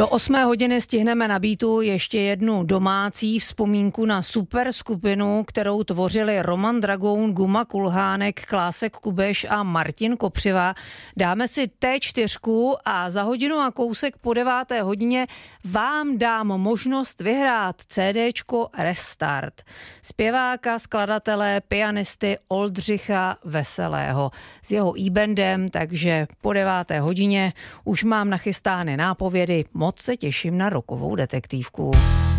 Do 8 hodiny stihneme na Beatu ještě jednu domácí vzpomínku na super skupinu, kterou tvořili Roman Dragoun, Guma Kulhánek, Klásek Kubeš a Martin Kopřiva. Dáme si T4 a za hodinu a kousek po 9. hodině vám dám možnost vyhrát CDčko Restart. Zpěváka, skladatele, pianisty Oldřicha Veselého s jeho e-bandem, takže po 9. hodině už mám nachystány nápovědy. Moc se těším na rokovou detektivku.